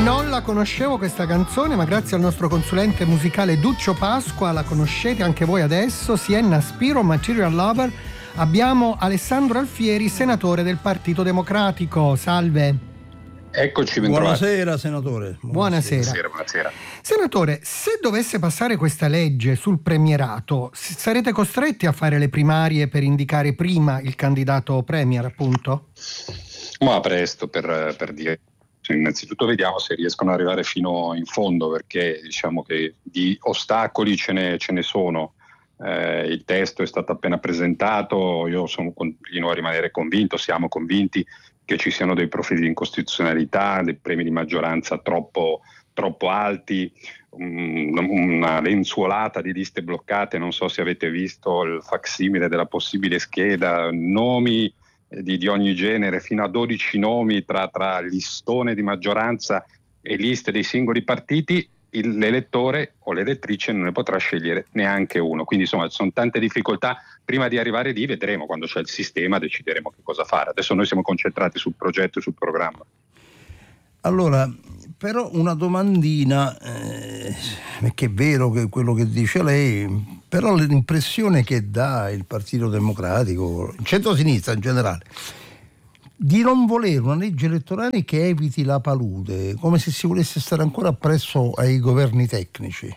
Non la conoscevo questa canzone, ma grazie al nostro consulente musicale Duccio Pasqua la conoscete anche voi adesso. Sienna Spiro, Material Lover. Abbiamo Alessandro Alfieri, senatore del Partito Democratico. Salve. Eccoci, bentrovati. Buonasera senatore. Buonasera. Buonasera. Senatore, se dovesse passare questa legge sul premierato, sarete costretti a fare le primarie per indicare prima il candidato premier, appunto? Ma presto per dire. Innanzitutto vediamo se riescono ad arrivare fino in fondo, perché diciamo che di ostacoli ce ne sono. Il testo è stato appena presentato, io continuo a rimanere convinto, siamo convinti che ci siano dei profili di incostituzionalità, dei premi di maggioranza troppo alti, una lenzuolata di liste bloccate. Non so se avete visto il facsimile della possibile scheda, nomi di ogni genere, fino a 12 nomi tra listone di maggioranza e liste dei singoli partiti. L'elettore o l'elettrice non ne potrà scegliere neanche uno, quindi insomma sono tante difficoltà. Prima di arrivare lì vedremo, quando c'è il sistema decideremo che cosa fare. Adesso noi siamo concentrati sul progetto e sul programma. Allora, però una domandina, perché è vero che quello che dice lei, però l'impressione che dà il Partito Democratico, il centro-sinistra in generale, di non volere una legge elettorale che eviti la palude, come se si volesse stare ancora appresso ai governi tecnici.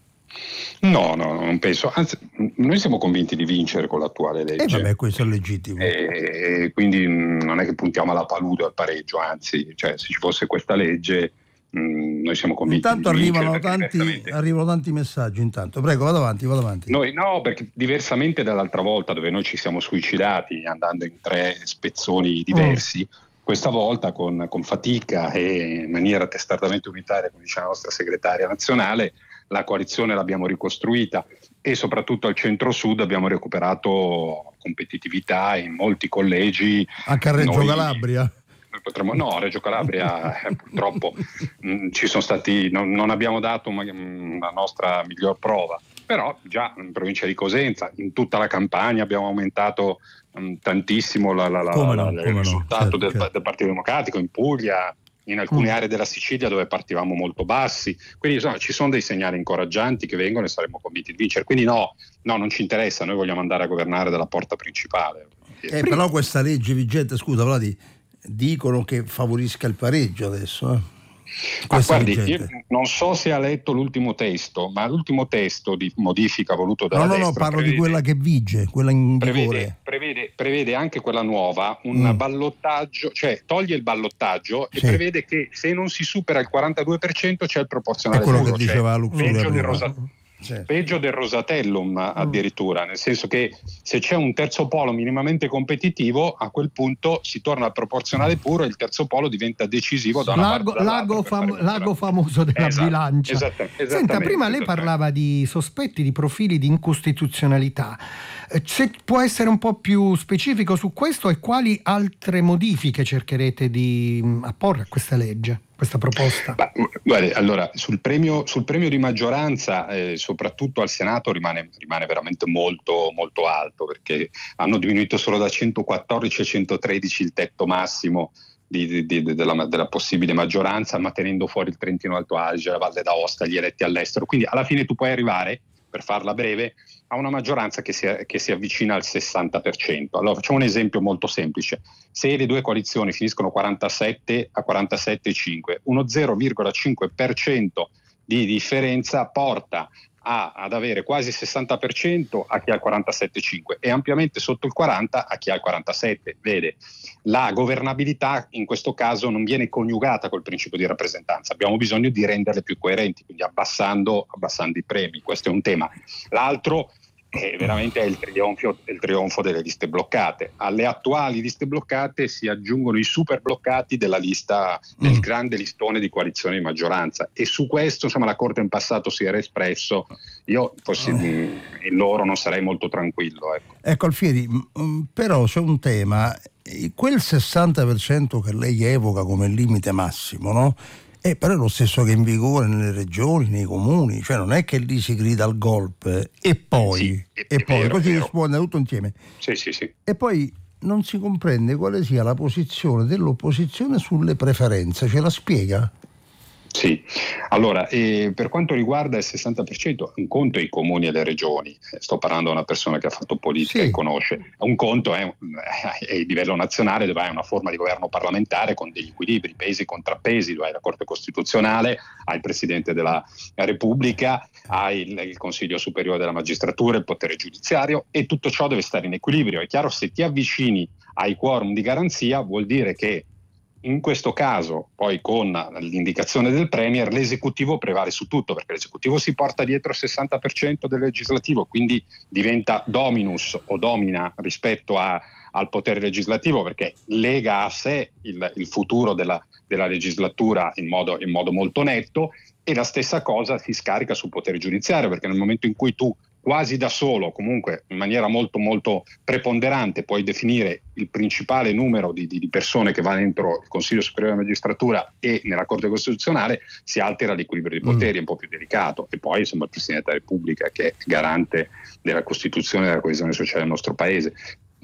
No, non penso. Anzi, noi siamo convinti di vincere con l'attuale legge. Vabbè, questo è legittimo. Quindi non è che puntiamo alla palude o al pareggio, anzi, cioè, se ci fosse questa legge, noi siamo convinti. Intanto di vincere. arrivano tanti messaggi. Intanto, prego, vado avanti. Noi no, perché diversamente dall'altra volta, dove noi ci siamo suicidati andando in 3 spezzoni diversi, questa volta con fatica e in maniera testardamente unitaria, come dice la nostra segretaria nazionale, la coalizione l'abbiamo ricostruita e soprattutto al centro-sud abbiamo recuperato competitività in molti collegi. Anche a Reggio Calabria? Reggio Calabria purtroppo ci sono stati, non abbiamo dato la nostra miglior prova, però già in provincia di Cosenza, in tutta la Campania abbiamo aumentato tantissimo il risultato del Partito Democratico, in Puglia, in alcune aree della Sicilia dove partivamo molto bassi. Quindi insomma, ci sono dei segnali incoraggianti che vengono e saremo convinti di vincere. Quindi no, non ci interessa, noi vogliamo andare a governare dalla porta principale. Però questa legge vigente, scusa Vladi, dicono che favorisca il pareggio adesso. Guardi, io non so se ha letto l'ultimo testo, ma l'ultimo testo di modifica voluto dalla destra. No, parlo di quella che vige, quella in vigore. Prevede anche quella nuova un ballottaggio, cioè toglie il ballottaggio e prevede che se non si supera il 42% c'è il proporzionale. È quello puro, che diceva peggio del Rosatellum addirittura, nel senso che se c'è un terzo polo minimamente competitivo, a quel punto si torna al proporzionale puro e il terzo polo diventa decisivo da una parte o dall'altra. Lago famoso della bilancia. Senta, prima lei parlava di sospetti, di profili di incostituzionalità. Se può essere un po' più specifico su questo e quali altre modifiche cercherete di apporre a questa legge, questa proposta? Guarda, allora sul premio di maggioranza, soprattutto al Senato, rimane veramente molto molto alto, perché hanno diminuito solo da 114 a 113 il tetto massimo della possibile maggioranza, ma tenendo fuori il Trentino Alto Adige, la Valle d'Aosta, gli eletti all'estero. Quindi alla fine tu puoi arrivare, per farla breve, a una maggioranza che si avvicina al 60%. Allora facciamo un esempio molto semplice: se le due coalizioni finiscono 47 a 47,5, uno 0,5% di differenza porta ad avere quasi il 60% a chi ha il 47,5 e ampiamente sotto il 40 a chi ha il 47. Vede, la governabilità in questo caso non viene coniugata col principio di rappresentanza, abbiamo bisogno di renderle più coerenti, quindi abbassando i premi. Questo è un tema. L'altro veramente è il trionfo delle liste bloccate. Alle attuali liste bloccate si aggiungono i super bloccati della lista del grande listone di coalizione di maggioranza, e su questo insomma la Corte in passato si era espresso. Io fossi in loro non sarei molto tranquillo, ecco Alfieri, però c'è un tema, quel 60% che lei evoca come limite massimo, no? Però è lo stesso che è in vigore nelle regioni, nei comuni, cioè non è che lì si grida al golpe e poi così risponde tutto insieme. Sì. E poi non si comprende quale sia la posizione dell'opposizione sulle preferenze, ce la spiega? Sì, allora per quanto riguarda il 60%, un conto è i comuni e le regioni, sto parlando di una persona che ha fatto politica e conosce, un conto è il livello nazionale, dove hai una forma di governo parlamentare con degli equilibri, pesi e contrappesi, dove hai la Corte Costituzionale, hai il Presidente della Repubblica, hai il Consiglio Superiore della Magistratura, il potere giudiziario, e tutto ciò deve stare in equilibrio. È chiaro, se ti avvicini ai quorum di garanzia vuol dire che in questo caso, poi con l'indicazione del Premier, l'esecutivo prevale su tutto, perché l'esecutivo si porta dietro il 60% del legislativo, quindi diventa dominus o domina rispetto al potere legislativo, perché lega a sé il futuro della legislatura in modo molto netto, e la stessa cosa si scarica sul potere giudiziario, perché nel momento in cui tu quasi da solo, comunque in maniera molto molto preponderante, puoi definire il principale numero di persone che va dentro il Consiglio Superiore della Magistratura e nella Corte Costituzionale, si altera l'equilibrio dei poteri, è un po' più delicato. E poi insomma il Presidente della Repubblica, che è garante della Costituzione e della coesione sociale del nostro Paese.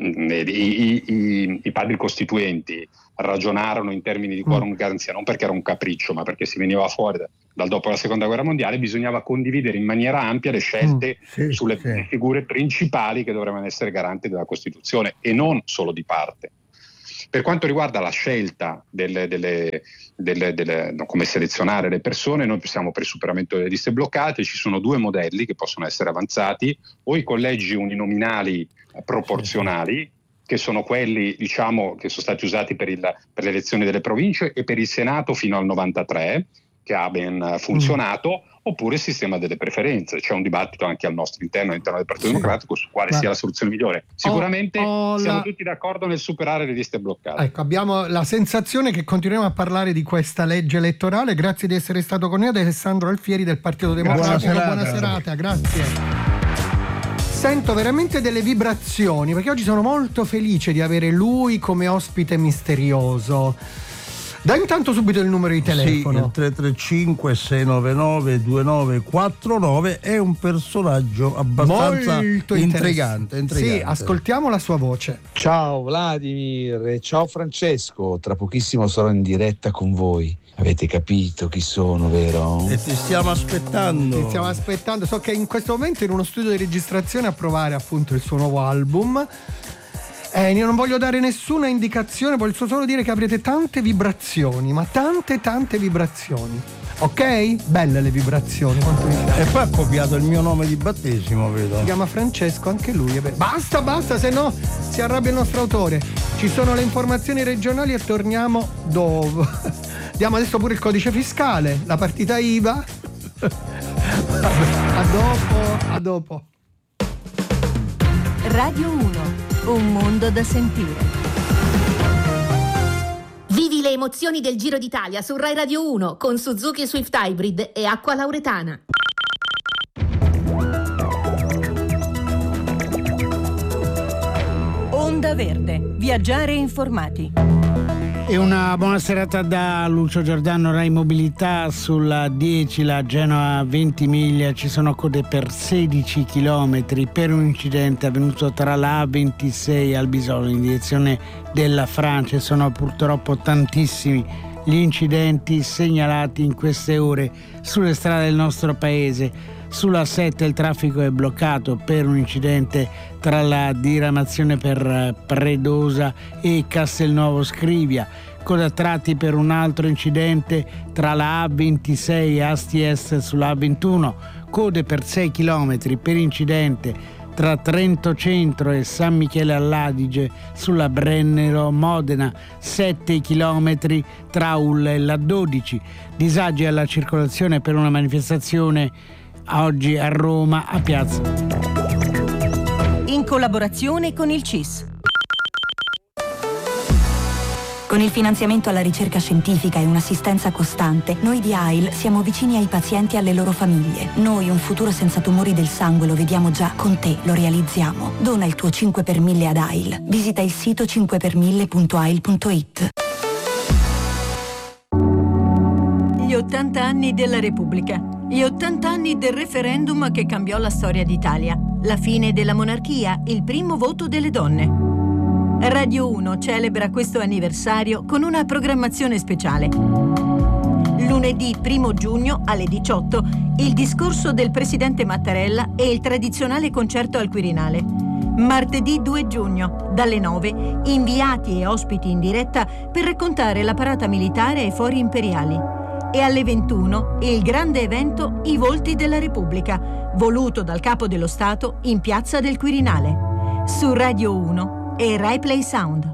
I padri costituenti ragionarono in termini di quorum garanzia non perché era un capriccio, ma perché si veniva fuori dal dopo la Seconda Guerra Mondiale. Bisognava condividere in maniera ampia le scelte sulle figure principali che dovevano essere garanti della Costituzione, e non solo di parte. Per quanto riguarda la scelta come selezionare le persone, noi siamo per il superamento delle liste bloccate. Ci sono due modelli che possono essere avanzati: o i collegi uninominali proporzionali, che sono quelli, diciamo, che sono stati usati per le elezioni delle province e per il Senato fino al 93, che ha ben funzionato, oppure il sistema delle preferenze. C'è un dibattito anche all'interno del Partito Democratico su quale sia la soluzione migliore. Sicuramente siamo tutti d'accordo nel superare le liste bloccate. Ecco, abbiamo la sensazione che continuiamo a parlare di questa legge elettorale. Grazie di essere stato con noi, ad Alessandro Alfieri del Partito Democratico. Buona serata, grazie. Sento veramente delle vibrazioni, perché oggi sono molto felice di avere lui come ospite misterioso. Dai intanto subito il numero di telefono. Sì, il 335 699 2949 è un personaggio abbastanza molto intrigante. Sì, ascoltiamo la sua voce. Ciao Vladimir e ciao Francesco, tra pochissimo sarò in diretta con voi. Avete capito chi sono, vero? E ti stiamo aspettando. So che in questo momento è in uno studio di registrazione a provare appunto il suo nuovo album. Io non voglio dare nessuna indicazione, voglio solo dire che avrete tante vibrazioni, ma tante vibrazioni. Ok? Belle le vibrazioni, quanto mi piace. E poi ha copiato il mio nome di battesimo, vedo. Si chiama Francesco, anche lui. Basta, se no si arrabbia il nostro autore. Ci sono le informazioni regionali e torniamo dopo. Diamo adesso pure il codice fiscale, la partita IVA. A dopo. Radio 1, un mondo da sentire. Vivi le emozioni del Giro d'Italia su Rai Radio 1 con Suzuki Swift Hybrid e Acqua Lauretana. Onda Verde, viaggiare informati. E una buona serata da Lucio Giordano, Rai Mobilità. Sulla 10, la Genoa Ventimiglia, ci sono code per 16 chilometri per un incidente avvenuto tra la A26 e Albisolo in direzione della Francia. Sono purtroppo tantissimi gli incidenti segnalati in queste ore sulle strade del nostro paese. Sulla 7 il traffico è bloccato per un incidente tra la diramazione per Predosa e Castelnuovo Scrivia. Coda a tratti per un altro incidente tra la A26 e Asti Est sulla A21. Code per 6 km per incidente tra Trento Centro e San Michele all'Adige sulla Brennero Modena. 7 km tra Ulla e la 12. Disagi alla circolazione per una manifestazione oggi a Roma a Piazza. In collaborazione con il CIS. Con il finanziamento alla ricerca scientifica e un'assistenza costante, noi di AIL siamo vicini ai pazienti e alle loro famiglie. Noi un futuro senza tumori del sangue lo vediamo già, con te lo realizziamo. Dona il tuo 5 per 1000 ad AIL. Visita il sito 5per1000.ail.it. Gli 80 anni della Repubblica. Gli 80 anni del referendum che cambiò la storia d'Italia. La fine della monarchia, il primo voto delle donne. Radio 1 celebra questo anniversario con una programmazione speciale. Lunedì 1 giugno alle 18 il discorso del presidente Mattarella e il tradizionale concerto al Quirinale. Martedì 2 giugno, dalle 9, inviati e ospiti in diretta per raccontare la parata militare ai fori imperiali. E alle 21, il grande evento I Volti della Repubblica, voluto dal Capo dello Stato in Piazza del Quirinale. Su Radio 1 e Rai Play Sound.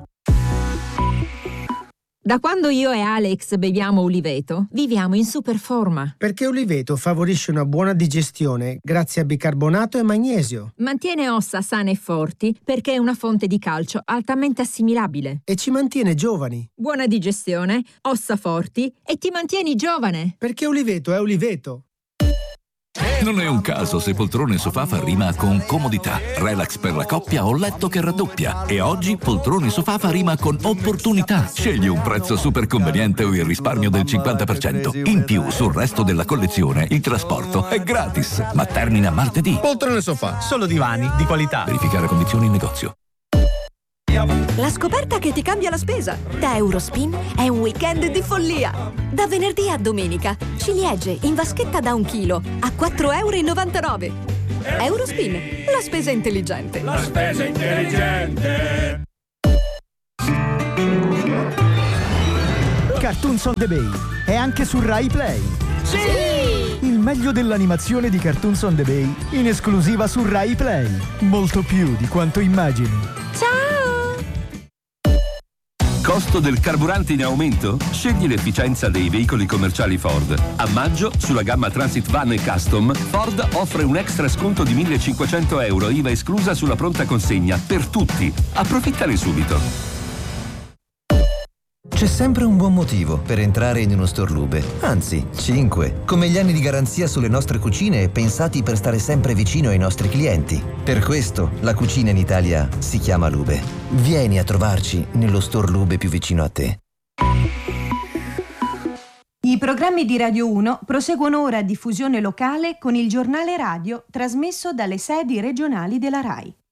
Da quando io e Alex beviamo Uliveto, viviamo in super forma. Perché Uliveto favorisce una buona digestione grazie a bicarbonato e magnesio. Mantiene ossa sane e forti perché è una fonte di calcio altamente assimilabile. E ci mantiene giovani. Buona digestione, ossa forti e ti mantieni giovane. Perché Uliveto è Uliveto. Non è un caso se poltrone sofà fa rima con comodità, relax per la coppia o letto che raddoppia. E oggi poltrone sofà fa rima con opportunità. Scegli un prezzo super conveniente o il risparmio del 50%. In più, sul resto della collezione, il trasporto è gratis. Ma termina martedì. Poltrone sofà, solo divani di qualità. Verificare condizioni in negozio. La scoperta che ti cambia la spesa. Da Eurospin è un weekend di follia. Da venerdì a domenica, ciliegie in vaschetta da 1 chilo a €4,99. Eurospin, la spesa intelligente. La spesa intelligente. Cartoons on the Bay è anche su Rai Play. Sì! Il meglio dell'animazione di Cartoons on the Bay in esclusiva su Rai Play. Molto più di quanto immagini. Ciao! Costo del carburante in aumento? Scegli l'efficienza dei veicoli commerciali Ford. A maggio, sulla gamma Transit Van e Custom, Ford offre un extra sconto di €1.500, IVA esclusa sulla pronta consegna, per tutti. Approfittane subito. C'è sempre un buon motivo per entrare in uno store Lube, anzi 5, come gli anni di garanzia sulle nostre cucine pensati per stare sempre vicino ai nostri clienti. Per questo la cucina in Italia si chiama Lube. Vieni a trovarci nello store Lube più vicino a te. I programmi di Radio 1 proseguono ora a diffusione locale con il giornale radio trasmesso dalle sedi regionali della RAI.